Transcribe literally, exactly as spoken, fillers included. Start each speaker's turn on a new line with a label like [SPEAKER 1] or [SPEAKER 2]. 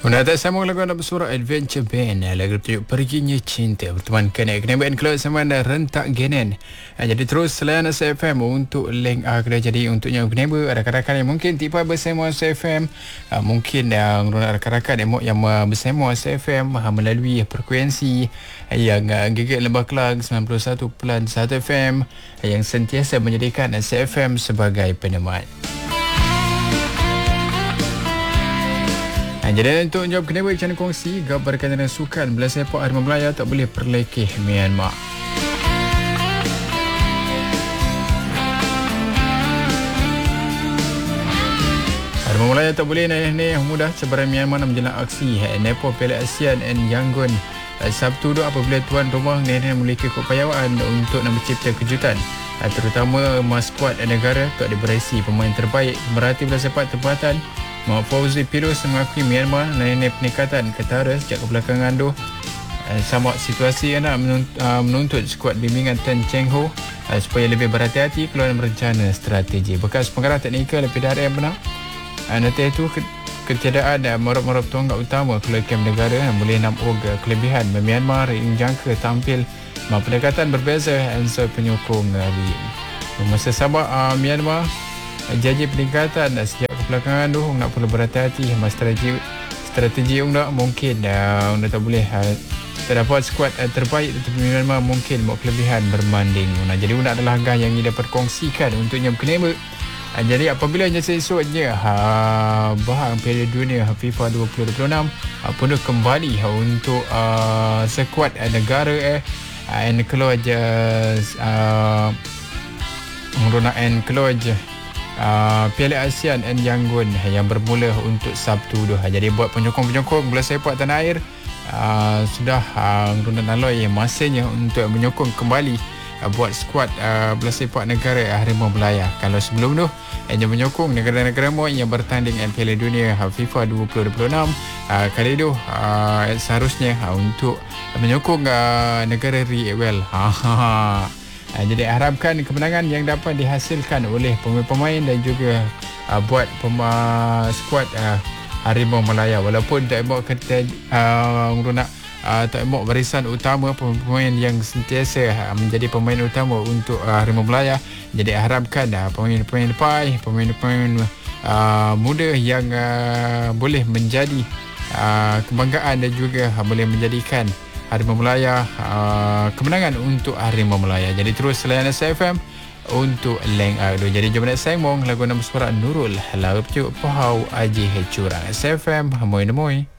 [SPEAKER 1] Unda tak sambung lagu anak bersuara Adventure Band. Lagu bertajuk Perginya Cinta berteman kena Kenebaan Keluar sama anda rentak genen. Jadi terus selain S F M untuk link uh, kedai jadi untuknya Keneba ada rakan-rakan yang mungkin tiba bersama S F M, uh, mungkin yang uh, rakan-rakan yang, yang uh, bersama S F M uh, melalui frekuensi yang uh, Gigit Lembah Kelang sembilan puluh satu perpuluhan satu F M uh, yang sentiasa menjadikan S F M sebagai penemat. Ha, jadi untuk jawab Keneba channel kongsi gambar berkaitan dengan sukan bola sepak Harimau Melaya tak boleh perlekeh Myanmar. Harimau Melaya tak boleh naik-naik mudah cabaran Myanmar nak menjalankan aksi Nepal Piala ASEAN and Yangon Sabtu tu apabila tuan rumah naik-naik memiliki keupayaan untuk nak mencipta kejutan, terutama skuad negara untuk diberisi pemain terbaik merhati bola sepak tempatan. Muhammad Fauzi Pirus mengakui Myanmar naik peningkatan ketara sejak kebelakangan tu. Sama situasi nak menuntut skuad bimbingan Tan Cheng Ho supaya lebih berhati-hati keluar merencana strategi. Bekas pengarah teknikal P D R M benar. Nanti itu ketiadaan morok-morok tonggak utama keluar kem negara yang boleh nampak kelebihan Myanmar yang jangka tampil pendekatan berbeza ansur penyokong di masa sama uh, Myanmar janji peningkatan sejak kebelakangan tu nak perlu berhati-hati sama strategi strategi unda mungkin uh, unda tak boleh uh, terdapat skuad uh, terbaik tetapi Myanmar mungkin buat kelebihan berbanding unda. Jadi unda adalah harga yang ia dapat kongsikan untuknya Keneba. Uh, jadi apabila jasa esoknya uh, bahang Piala Dunia FIFA dua ribu dua puluh enam uh, penuh kembali uh, untuk uh, skuad uh, negara eh uh, and keluar je uh, Rona and keluar je Uh, Piala ASEAN and Yangon yang bermula untuk Sabtu tu. Jadi buat penyokong-penyokong bola sepak tanah air uh, sudah uh, Ronald Naloy masanya untuk menyokong kembali uh, buat skuad uh, bola sepak negara uh, Harimau Melaya. Kalau sebelum tu yang menyokong negara-negara yang bertanding di Piala Dunia uh, FIFA dua ribu dua puluh enam uh, kali tu uh, seharusnya uh, untuk menyokong uh, negara Riewell. Ha Uh, jadi harapkan kemenangan yang dapat dihasilkan oleh pemain-pemain dan juga uh, buat pemain skuad uh, Harimau Melaya walaupun tak emok kata uh, nak uh, tak emok barisan utama pemain yang sentiasa uh, menjadi pemain utama untuk uh, Harimau Melaya. Jadi harapkan uh, pemain-pemain pai, pemain-pemain uh, muda yang uh, boleh menjadi uh, kebanggaan dan juga uh, boleh menjadikan Harimau Melaya uh, kemenangan untuk Harimau Melaya. Jadi terus selain S F M untuk Leng Ado. Jadi jom nak sembang lagu nama suara Nurul lagu bertajuk Pahau Aji Hecurang. S F M Hamoi Nemoi.